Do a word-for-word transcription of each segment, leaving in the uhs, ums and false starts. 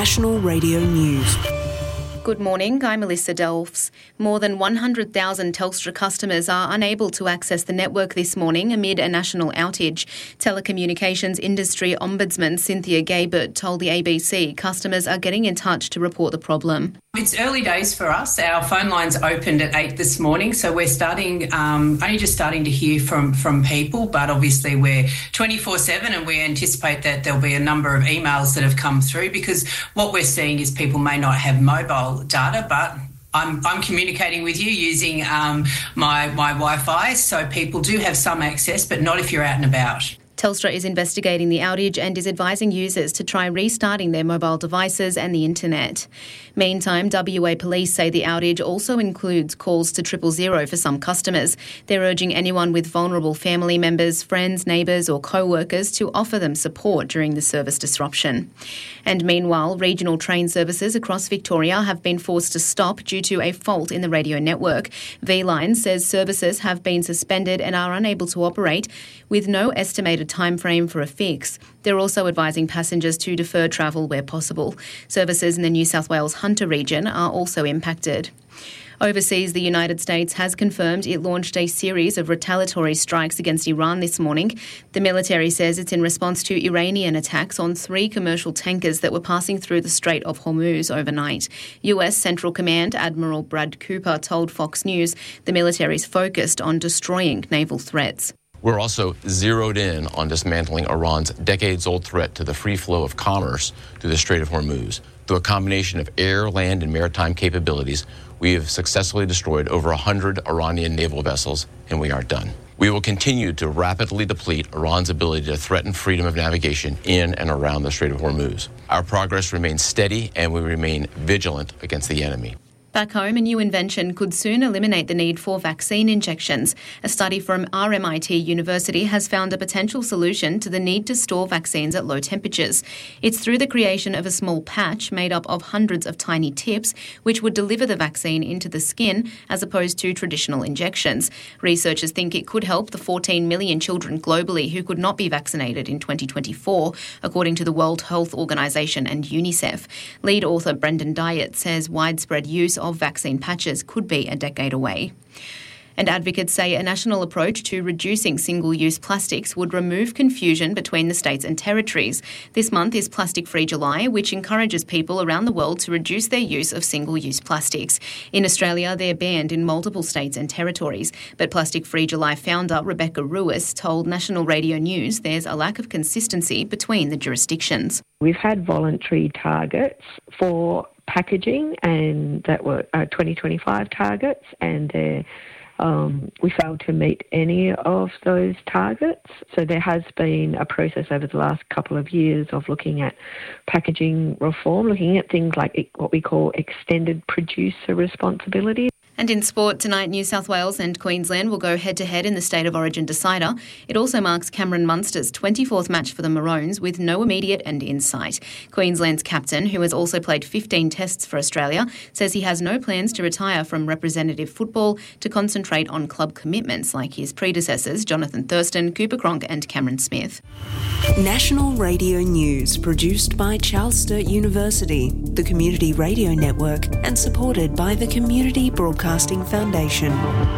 National Radio News. Good morning, I'm Melissa Delfs. More than one hundred thousand Telstra customers are unable to access the network this morning amid a national outage. Telecommunications Industry Ombudsman Cynthia Gabert told the A B C customers are getting in touch to report the problem. It's early days for us. Our phone lines opened at eight this morning, so we're starting, um, only just starting to hear from, from people, but obviously we're twenty-four seven and we anticipate that there'll be a number of emails that have come through, because what we're seeing is people may not have mobile data, but I'm, I'm communicating with you using um, my, my Wi-Fi, so people do have some access, but not if you're out and about. Telstra is investigating the outage and is advising users to try restarting their mobile devices and the internet. Meantime, W A Police say the outage also includes calls to triple zero for some customers. They're urging anyone with vulnerable family members, friends, neighbours or co-workers to offer them support during the service disruption. And meanwhile, regional train services across Victoria have been forced to stop due to a fault in the radio network. V-Line says services have been suspended and are unable to operate, with no estimated time frame for a fix. They're also advising passengers to defer travel where possible. Services in the New South Wales Hunter region are also impacted. Overseas, the United States has confirmed it launched a series of retaliatory strikes against Iran this morning. The military says it's in response to Iranian attacks on three commercial tankers that were passing through the Strait of Hormuz overnight. U S Central Command Admiral Brad Cooper told Fox News the military is focused on destroying naval threats. We're also zeroed in on dismantling Iran's decades-old threat to the free flow of commerce through the Strait of Hormuz. Through a combination of air, land, and maritime capabilities, we have successfully destroyed over one hundred Iranian naval vessels, and we aren't done. We will continue to rapidly deplete Iran's ability to threaten freedom of navigation in and around the Strait of Hormuz. Our progress remains steady, and we remain vigilant against the enemy. Back home, a new invention could soon eliminate the need for vaccine injections. A study from R M I T University has found a potential solution to the need to store vaccines at low temperatures. It's through the creation of a small patch made up of hundreds of tiny tips, which would deliver the vaccine into the skin as opposed to traditional injections. Researchers think it could help the fourteen million children globally who could not be vaccinated in twenty twenty-four, according to the World Health Organization and UNICEF. Lead author Brendan Dyatt says widespread use of vaccine patches could be a decade away. And advocates say a national approach to reducing single-use plastics would remove confusion between the states and territories. This month is Plastic Free July, which encourages people around the world to reduce their use of single-use plastics. In Australia, they're banned in multiple states and territories. But Plastic Free July founder Rebecca Ruiz told National Radio News there's a lack of consistency between the jurisdictions. We've had voluntary targets for packaging, and that were uh, twenty twenty-five targets, and they're Um, we failed to meet any of those targets. So there has been a process over the last couple of years of looking at packaging reform, looking at things like what we call extended producer responsibility. And in sport tonight, New South Wales and Queensland will go head-to-head in the State of Origin decider. It also marks Cameron Munster's twenty-fourth match for the Maroons with no immediate end in sight. Queensland's captain, who has also played fifteen tests for Australia, says he has no plans to retire from representative football to concentrate on club commitments like his predecessors Jonathan Thurston, Cooper Cronk and Cameron Smith. National Radio News, produced by Charles Sturt University, the Community Radio Network, and supported by the Community Broadcasting Foundation.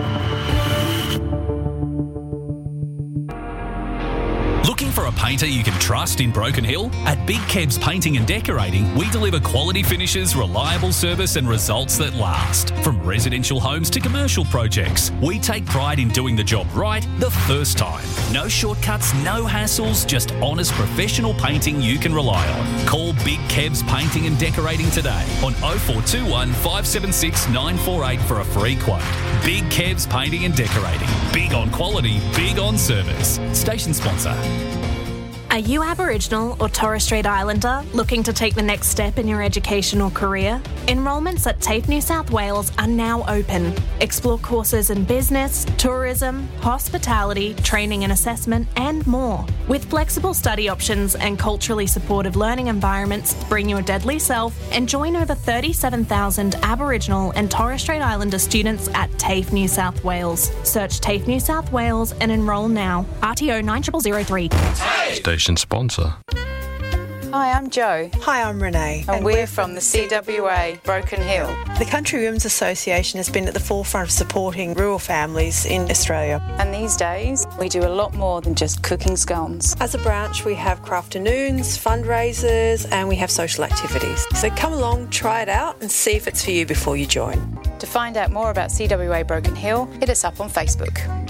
Looking for a painter you can trust in Broken Hill? At Big Kebs Painting and Decorating, we deliver quality finishes, reliable service and results that last. From residential homes to commercial projects, we take pride in doing the job right the first time. No shortcuts, no hassles, just honest professional painting you can rely on. Call Big Kebs Painting and Decorating today on oh four two one, five seven six, nine four eight for a free quote. Big Kebs Painting and Decorating. Big on quality, big on service. Station sponsor. Are you Aboriginal or Torres Strait Islander looking to take the next step in your education or career? Enrolments at TAFE New South Wales are now open. Explore courses in business, tourism, hospitality, training and assessment, and more. With flexible study options and culturally supportive learning environments, bring your deadly self and join over thirty-seven thousand Aboriginal and Torres Strait Islander students at TAFE New South Wales. Search TAFE New South Wales and enrol now. R T O nine zero zero zero three. Station sponsor. Hi, I'm Jo. Hi, I'm Renee. And, and we're, we're from the C W A Broken Hill. The Country Women's Association has been at the forefront of supporting rural families in Australia. And these days, we do a lot more than just cooking scones. As a branch, we have crafternoons, fundraisers, and we have social activities. So come along, try it out, and see if it's for you before you join. To find out more about C W A Broken Hill, hit us up on Facebook.